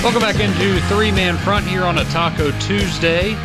Welcome back into Three-Man Front here on a Taco Tuesday.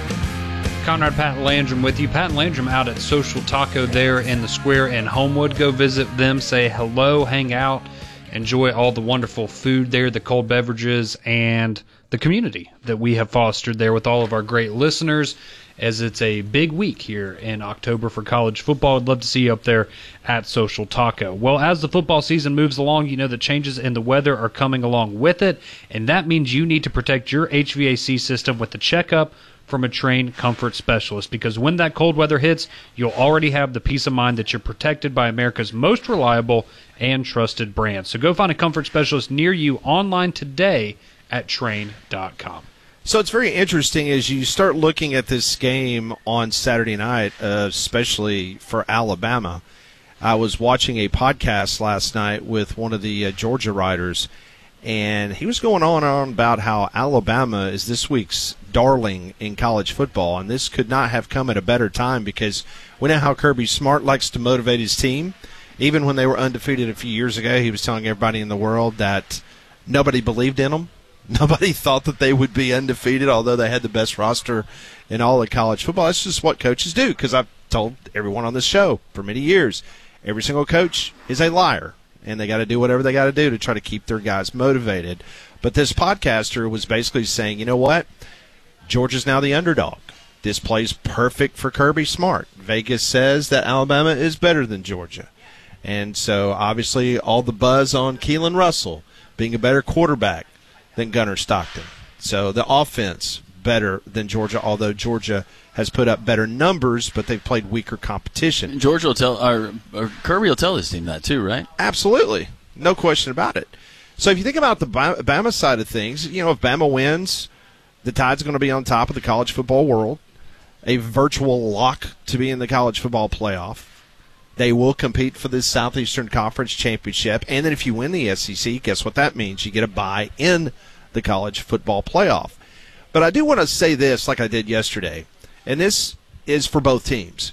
Conrad, Pat, and Landrum with you. Pat and Landrum out at Social Taco there in the square in Homewood. Go visit them, say hello, hang out, enjoy all the wonderful food there, the cold beverages, and the community that we have fostered there with all of our great listeners, as it's a big week here in October for college football. I'd love to see you up there at Social Taco. Well, as the football season moves along, you know the changes in the weather are coming along with it, and that means you need to protect your HVAC system with the checkup from a trained comfort specialist, because when that cold weather hits, you'll already have the peace of mind that you're protected by America's most reliable and trusted brand. So go find a comfort specialist near you online today at Trane.com. So it's very interesting as you start looking at this game on Saturday night, especially for Alabama. I was watching a podcast last night with one of the Georgia writers, and he was going on about how Alabama is this week's darling in college football, and this could not have come at a better time because we know how Kirby Smart likes to motivate his team. Even when they were undefeated a few years ago, he was telling everybody in the world that nobody believed in them. Nobody thought that they would be undefeated, although they had the best roster in all of college football. That's just what coaches do, because I've told everyone on this show for many years, every single coach is a liar, and they got to do whatever they got to do to try to keep their guys motivated. But this podcaster was basically saying, you know what? Georgia's now the underdog. This plays perfect for Kirby Smart. Vegas says that Alabama is better than Georgia. And so, obviously, all the buzz on Keelan Russell being a better quarterback than Gunnar Stockton. So the offense better than Georgia, although Georgia has put up better numbers, but they've played weaker competition. Georgia will tell, or Kirby will tell his team that too, right? Absolutely. No question about it. So if you think about the Bama side of things, you know, if Bama wins, the Tide's going to be on top of the college football world, a virtual lock to be in the college football playoff. They will compete for this Southeastern Conference championship. And then if you win the SEC, guess what that means? You get a bye in the college football playoff. But I do want to say this like I did yesterday, and this is for both teams.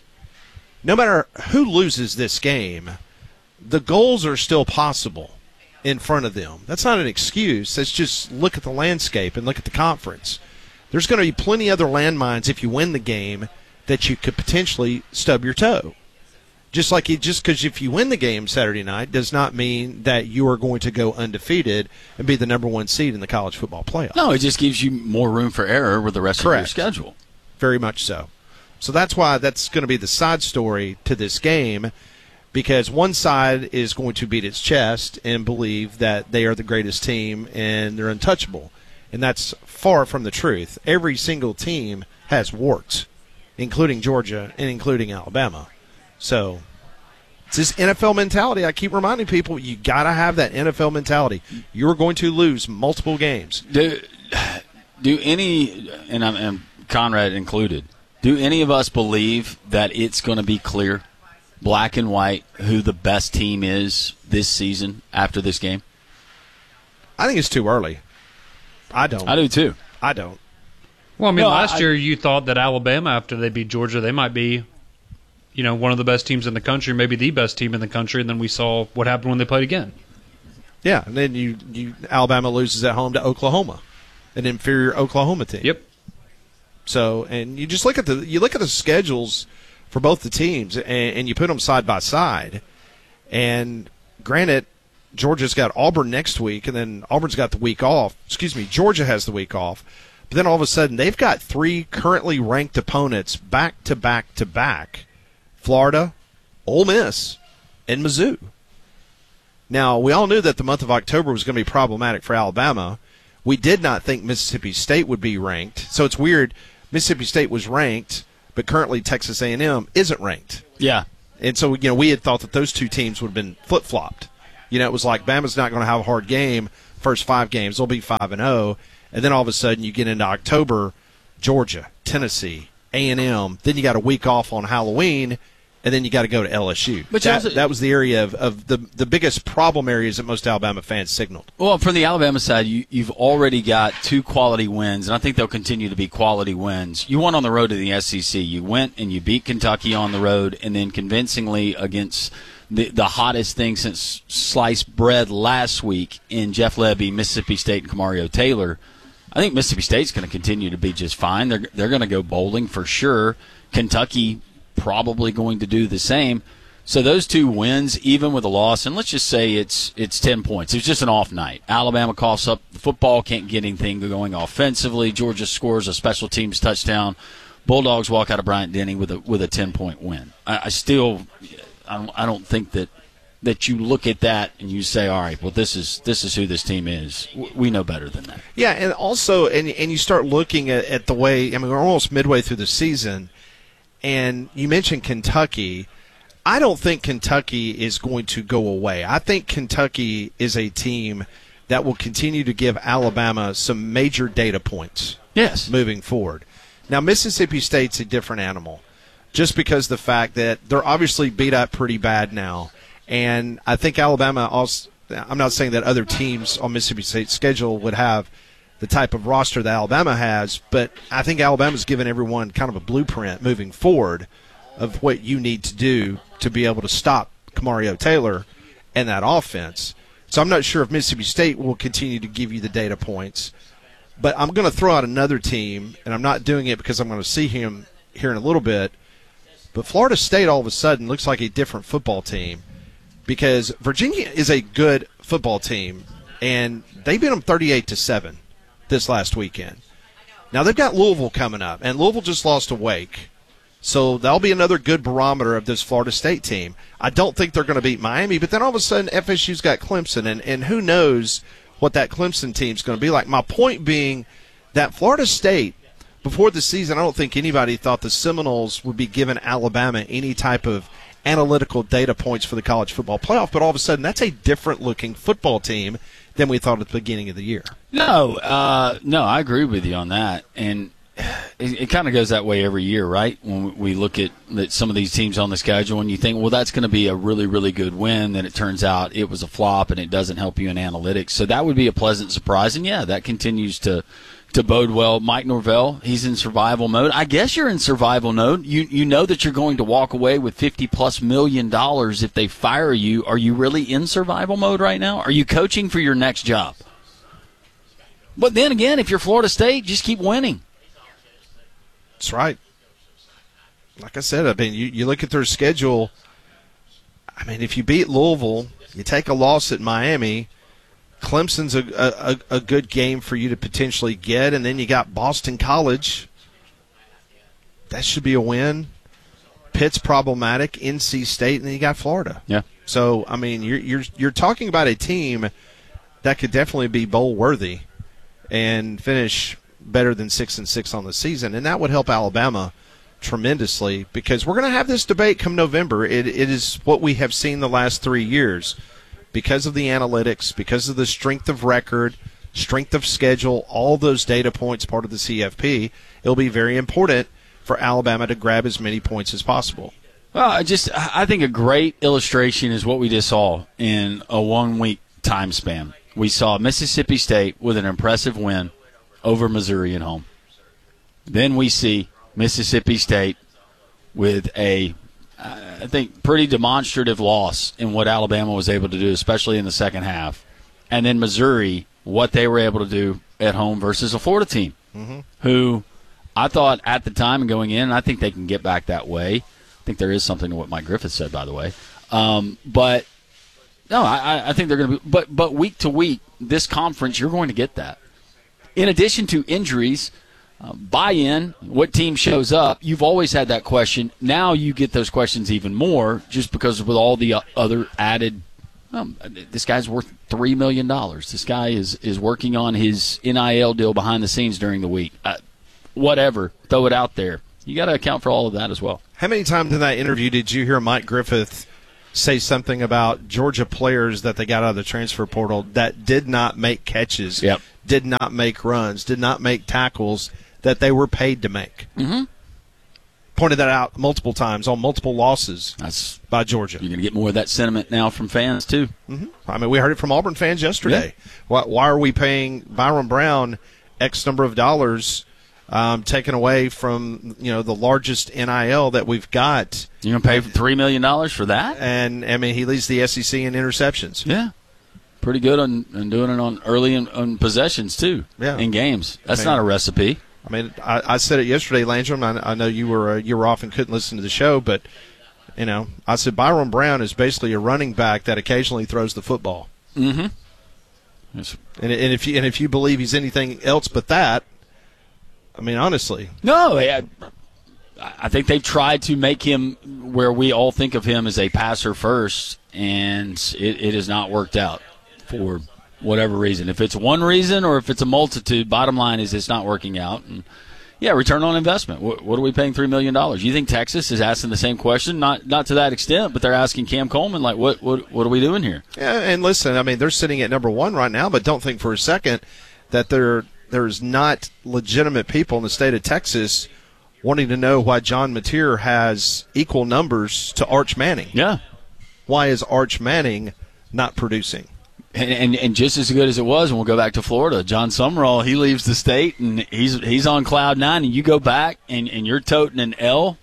No matter who loses this game, the goals are still possible in front of them. That's not an excuse. Let's just look at the landscape and look at the conference. There's going to be plenty other landmines if you win the game that you could potentially stub your toe. Just because if you win the game Saturday night does not mean that you are going to go undefeated and be the number one seed in the college football playoff. No, it just gives you more room for error with the rest of your schedule. Very much so. So that's why that's going to be the side story to this game, because one side is going to beat its chest and believe that they are the greatest team and they're untouchable. And that's far from the truth. Every single team has warts, including Georgia and including Alabama. So it's this NFL mentality. I keep reminding people, you got to have that NFL mentality. You're going to lose multiple games. Do any, and I'm Conrad included, do any of us believe that it's going to be clear, black and white, who the best team is this season after this game? I think it's too early. I don't. I do too. I don't. Well, I mean, last year you thought that Alabama, after they beat Georgia, they might be, you know, one of the best teams in the country, maybe the best team in the country, and then we saw what happened when they played again. Yeah, and then Alabama loses at home to Oklahoma, an inferior Oklahoma team. Yep. So, and you just look at the schedules for both the teams, and you put them side by side. And granted, Georgia's got Auburn next week, and then Auburn's got the week off. Georgia has the week off. But then all of a sudden, they've got three currently ranked opponents back to back to back: Florida, Ole Miss, and Mizzou. Now, we all knew that the month of October was going to be problematic for Alabama. We did not think Mississippi State would be ranked. So it's weird. Mississippi State was ranked, but currently Texas A&M isn't ranked. Yeah. And so, we had thought that those two teams would have been flip-flopped. It was like Bama's not going to have a hard game. First 5 games, they'll be 5-0. And then all of a sudden you get into October, Georgia, Tennessee, A&M. Then you got a week off on Halloween, and then you got to go to LSU. But that was the area of the biggest problem areas that most Alabama fans signaled. Well, from the Alabama side, you've already got 2 quality wins, and I think they'll continue to be quality wins. You won on the road to the SEC. You went and you beat Kentucky on the road, and then convincingly against the hottest thing since sliced bread last week in Jeff Lebby, Mississippi State, and Kamario Taylor. I think Mississippi State's going to continue to be just fine. They're going to go bowling for sure. Kentucky probably going to do the same. So those 2 wins, even with a loss, and let's just say it's 10 points. It's just an off night. Alabama coughs up the football, can't get anything going offensively. Georgia scores a special teams touchdown. Bulldogs walk out of Bryant-Denny with a 10-point win. I don't think that you look at that and you say, all right, well, this is who this team is. We know better than that. Yeah, and also, and you start looking at the way, I mean, we're almost midway through the season, and you mentioned Kentucky. I don't think Kentucky is going to go away. I think Kentucky is a team that will continue to give Alabama some major data points. Yes. Moving forward. Now, Mississippi State's a different animal, just because the fact that they're obviously beat up pretty bad now. And I think Alabama also, I'm not saying that other teams on Mississippi State's schedule would have the type of roster that Alabama has, but I think Alabama's given everyone kind of a blueprint moving forward of what you need to do to be able to stop Kamario Taylor and that offense. So I'm not sure if Mississippi State will continue to give you the data points, but I'm going to throw out another team, and I'm not doing it because I'm going to see him here in a little bit, but Florida State all of a sudden looks like a different football team because Virginia is a good football team, and they beat them 38-7 this last weekend. Now they've got Louisville coming up, and Louisville just lost to Wake. So that'll be another good barometer of this Florida State team. I don't think they're going to beat Miami, but then all of a sudden FSU's got Clemson, and who knows what that Clemson team's going to be like. My point being that Florida State, before the season, I don't think anybody thought the Seminoles would be giving Alabama any type of analytical data points for the college football playoff, but all of a sudden that's a different-looking football team than we thought at the beginning of the year. No, I agree with you on that, and it kind of goes that way every year, right? When we look at some of these teams on the schedule and you think, well, that's going to be a really, really good win, then it turns out it was a flop and it doesn't help you in analytics. So that would be a pleasant surprise, and yeah, that continues to bode well. Mike Norvell, he's in survival mode. I guess you're in survival mode. You know that you're going to walk away with $50+ million if they fire you. Are you really in survival mode right now? Are you coaching for your next job? But then again, if you're Florida State, just keep winning. That's right. Like I said, I mean, you look at their schedule. I mean, if you beat Louisville, you take a loss at Miami, Clemson's a good game for you to potentially get, and then you got Boston College. That should be a win. Pitt's problematic, NC State, and then you got Florida. Yeah. So, I mean, you're talking about a team that could definitely be bowl worthy and finish better than 6-6 on the season, and that would help Alabama tremendously because we're going to have this debate come November. It is what we have seen the last 3 years because of the analytics, because of the strength of record, strength of schedule, all those data points part of the CFP. It'll be very important for Alabama to grab as many points as possible. Well, I think a great illustration is what we just saw in a 1-week time span. We saw Mississippi State with an impressive win over Missouri at home. Then we see Mississippi State with a, I think, pretty demonstrative loss in what Alabama was able to do, especially in the second half. And then Missouri, what they were able to do at home versus a Florida team, who I thought at the time and going in, I think they can get back that way. I think there is something to what Mike Griffith said, by the way. But, no, I think they're going to be – but week to week, this conference, you're going to get that. In addition to injuries, buy-in, what team shows up, you've always had that question. Now you get those questions even more just because with all the other added, this guy's worth $3 million. This guy is working on his NIL deal behind the scenes during the week. Whatever, throw it out there. You got to account for all of that as well. How many times in that interview did you hear Mike Griffith say something about Georgia players that they got out of the transfer portal that did not make catches, did not make runs, did not make tackles that they were paid to make? Point pointed that out multiple times on multiple losses by Georgia. You're going to get more of that sentiment now from fans, too. Mm-hmm. I mean, we heard it from Auburn fans yesterday. Yeah. Why are we paying Byron Brown X number of dollars, taken away from the largest NIL that we've got? You're going to pay $3 million for that? And, I mean, he leads the SEC in interceptions. Yeah. Pretty good on doing it on early on possessions, too, in games. That's not a recipe. I mean, I said it yesterday, Landrum. I know you were off and couldn't listen to the show, but, I said Byron Brown is basically a running back that occasionally throws the football. Mm-hmm. Yes. And if you believe he's anything else but that, I mean, honestly. No, I think they've tried to make him where we all think of him as a passer first, and it has not worked out for whatever reason. If it's one reason or if it's a multitude, bottom line is it's not working out. And return on investment. What are we paying $3 million? You think Texas is asking the same question? Not to that extent, but they're asking Cam Coleman, like, what are we doing here? Yeah, and listen, I mean, they're sitting at number one right now, but don't think for a second that there's not legitimate people in the state of Texas wanting to know why John Mateer has equal numbers to Arch Manning. Yeah. Why is Arch Manning not producing? And just as good as it was, and we'll go back to Florida, John Summerall, he leaves the state, and he's on cloud nine, and you go back, and you're toting an L,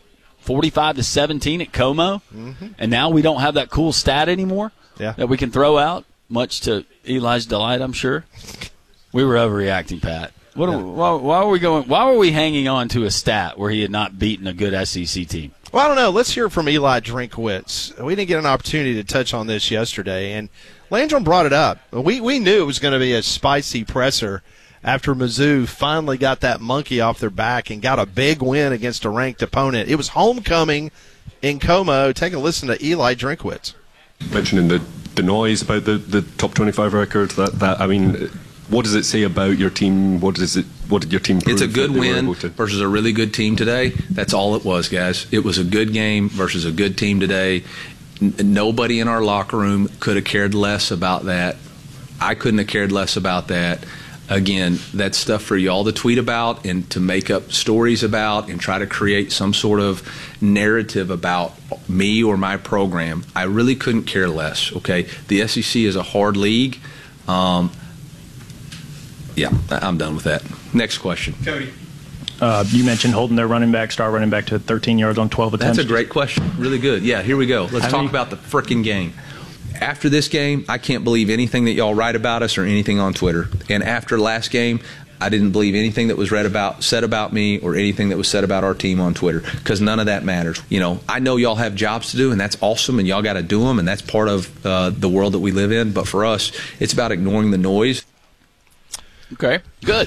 45-17 at Como, and now we don't have that cool stat anymore that we can throw out, much to Eli's delight, I'm sure. We were overreacting, Pat. Why were we hanging on to a stat where he had not beaten a good SEC team? Well, I don't know. Let's hear from Eli Drinkwitz. We didn't get an opportunity to touch on this yesterday, and Landrum brought it up. We knew it was going to be a spicy presser after Mizzou finally got that monkey off their back and got a big win against a ranked opponent. It was homecoming in Como. Take a listen to Eli Drinkwitz. Mentioning the noise about the top 25 record, that I mean, what does it say about your team? What did your team prove? It's a good win versus a really good team today. That's all it was, guys. It was a good game versus a good team today. Nobody in our locker room could have cared less about that. I couldn't have cared less about that. Again, that's stuff for y'all to tweet about and to make up stories about and try to create some sort of narrative about me or my program. I really couldn't care less, okay? The SEC is a hard league. I'm done with that. Next question. Cody. You mentioned holding their star running back to 13 yards on 12 attempts. That's a great question. Really good. Yeah, here we go. Let's talk about the frickin' game. After this game, I can't believe anything that y'all write about us or anything on Twitter. And after last game, I didn't believe anything that was said about me or anything that was said about our team on Twitter, because none of that matters. I know y'all have jobs to do, and that's awesome, and y'all got to do them, and that's part of the world that we live in. But for us, it's about ignoring the noise. Okay, good.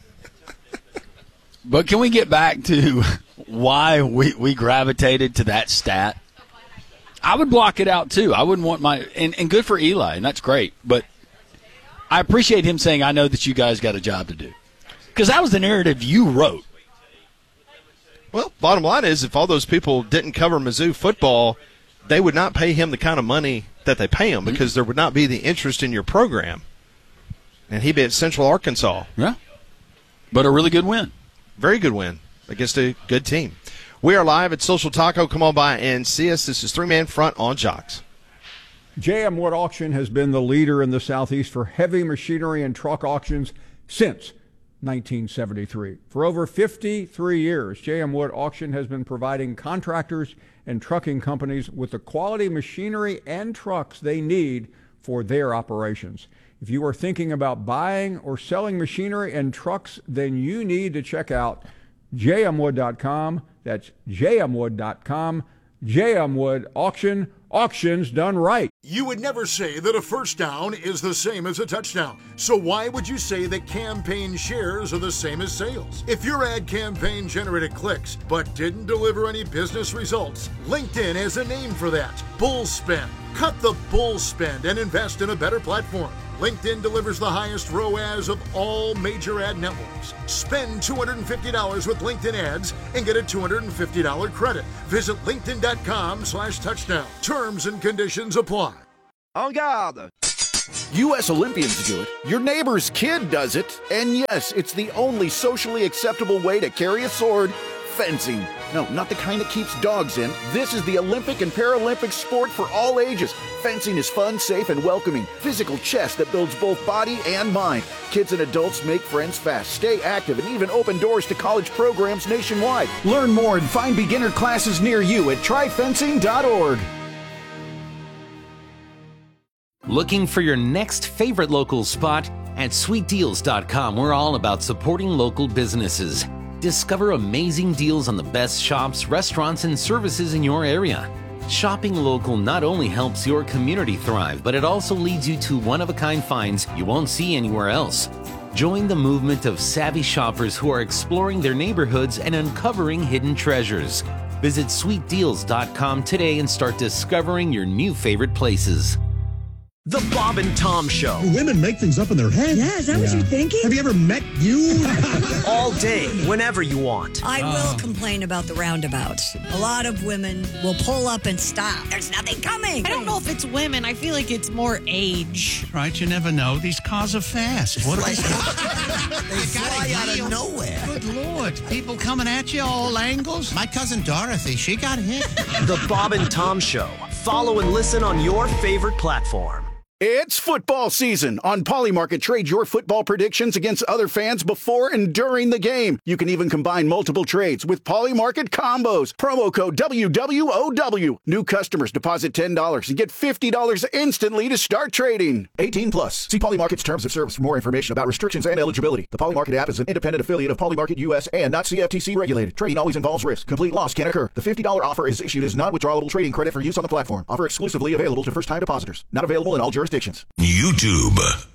But can we get back to why we gravitated to that stat? I would block it out, too. I wouldn't want and good for Eli, and that's great. But I appreciate him saying, I know that you guys got a job to do. Because that was the narrative you wrote. Well, bottom line is, if all those people didn't cover Mizzou football, they would not pay him the kind of money that they pay him, because there would not be the interest in your program. And he'd be at Central Arkansas. Yeah. But a really good win. Very good win against a good team. We are live at Social Taco. Come on by and see us. This is Three Man Front on Jocks. J.M. Wood Auction has been the leader in the Southeast for heavy machinery and truck auctions since 1973. For over 53 years, J.M. Wood Auction has been providing contractors and trucking companies with the quality machinery and trucks they need for their operations. If you are thinking about buying or selling machinery and trucks, then you need to check out jmwood.com. That's jmwood.com. JM Wood Auction. Auctions done right. You would never say that a first down is the same as a touchdown. So why would you say that campaign shares are the same as sales? If your ad campaign generated clicks but didn't deliver any business results, LinkedIn has a name for that. Bull spend. Cut the bull spend and invest in a better platform. LinkedIn delivers the highest ROAS of all major ad networks. Spend $250 with LinkedIn ads and get a $250 credit. Visit linkedin.com/touchdown. Terms and conditions apply. En garde! U.S. Olympians do it, your neighbor's kid does it, and yes, it's the only socially acceptable way to carry a sword Fencing. No, not the kind that keeps dogs in. This is the Olympic and Paralympic sport for all ages. Fencing is fun, safe, and welcoming. Physical chess that builds both body and mind. Kids and adults make friends fast, stay active, and even open doors to college programs nationwide. Learn more and find beginner classes near you at tryfencing.org. Looking for your next favorite local spot? At sweetdeals.com, we're all about supporting local businesses. Discover amazing deals on the best shops, restaurants, and services in your area. Shopping local not only helps your community thrive, but it also leads you to one-of-a-kind finds you won't see anywhere else. Join the movement of savvy shoppers who are exploring their neighborhoods and uncovering hidden treasures. Visit sweetdeals.com today and start discovering your new favorite places. The Bob and Tom Show. Women make things up in their head. Yeah, is that what you're thinking? Have you ever met you? All day, whenever you want. I will complain about the roundabouts. A lot of women will pull up and stop. There's nothing coming. I don't know if it's women. I feel like it's more age. Right, you never know. These cars are fast. What They fly out of nowhere. Good Lord. People coming at you all angles. My cousin Dorothy, she got hit. The Bob and Tom Show. Follow and listen on your favorite platform. It's football season. On Polymarket, trade your football predictions against other fans before and during the game. You can even combine multiple trades with Polymarket combos. Promo code WWOW. New customers deposit $10 and get $50 instantly to start trading. 18 plus. See Polymarket's terms of service for more information about restrictions and eligibility. The Polymarket app is an independent affiliate of Polymarket US and not CFTC regulated. Trading always involves risk. Complete loss can occur. The $50 offer is issued as non-withdrawable trading credit for use on the platform. Offer exclusively available to first-time depositors. Not available in all jurisdictions. YouTube.